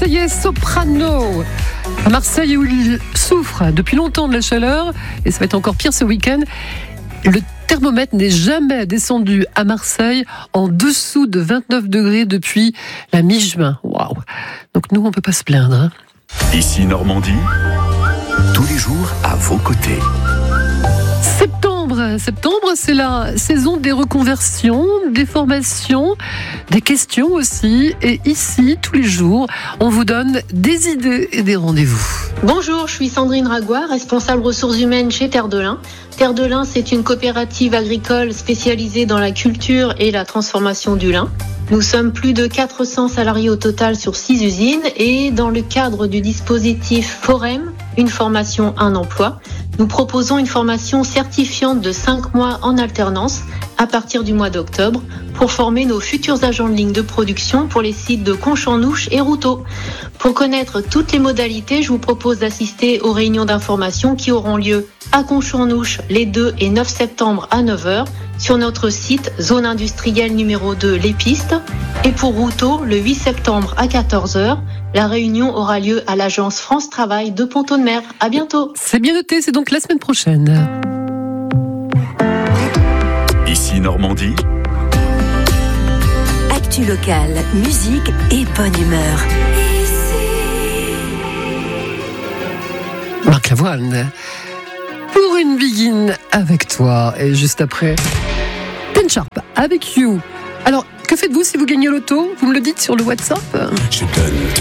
Marseillais soprano. À Marseille, où il souffre depuis longtemps de la chaleur, et ça va être encore pire ce week-end. Le thermomètre n'est jamais descendu à Marseille en dessous de 29 degrés depuis la mi-juin. Waouh! Donc nous, on ne peut pas se plaindre. Hein. Ici Normandie, tous les jours à vos côtés. Septembre, c'est la saison des reconversions, des formations, des questions aussi. Et ici, tous les jours, on vous donne des idées et des rendez-vous. Bonjour, je suis Sandrine Ragois, responsable ressources humaines chez Terre de Lin. Terre de Lin, c'est une coopérative agricole spécialisée dans la culture et la transformation du lin. Nous sommes plus de 400 salariés au total sur 6 usines et dans le cadre du dispositif Forem, une formation, un emploi, nous proposons une formation certifiante de 5 mois en alternance à partir du mois d'octobre pour former nos futurs agents de ligne de production pour les sites de Conchamp-Nouche et Routot. Pour connaître toutes les modalités, je vous propose d'assister aux réunions d'information qui auront lieu à Conchamp-Nouche les 2 et 9 septembre à 9h sur notre site zone industrielle numéro 2 Les Pistes et pour Routot le 8 septembre à 14h. La réunion aura lieu à l'agence France Travail de Pont-de-Mer. À bientôt. C'est bien noté, c'est donc la semaine prochaine. Ici Normandie. Actu locale, musique et bonne humeur. Marc Lavoine, pour une begin avec toi. Et juste après, Ten Sharp avec You. Alors, que faites-vous si vous gagnez l'auto? Vous me le dites sur le WhatsApp. Je donne